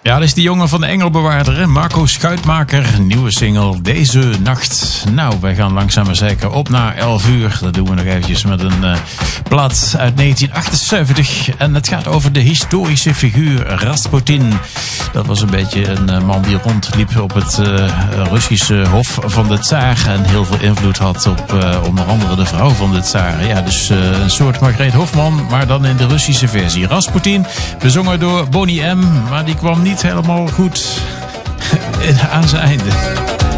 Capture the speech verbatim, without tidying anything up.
Ja, dat is die jongen van de Engelbewaarder, hè? Marco Schuitmaker. Nieuwe single Deze Nacht. Nou, wij gaan langzaam maar zeker op naar elf uur. Dat doen we nog eventjes met een uh, plaat uit negentien achtenzeventig. En het gaat over de historische figuur Rasputin. Dat was een beetje een uh, man die rondliep op het uh, Russische hof van de tsaar. En heel veel invloed had op uh, onder andere de vrouw van de tsaar. Ja, dus uh, een soort Margreet Hofman, maar dan in de Russische versie. Rasputin, bezongen door Boney M. Maar die kwam niet helemaal goed aan zijn einde.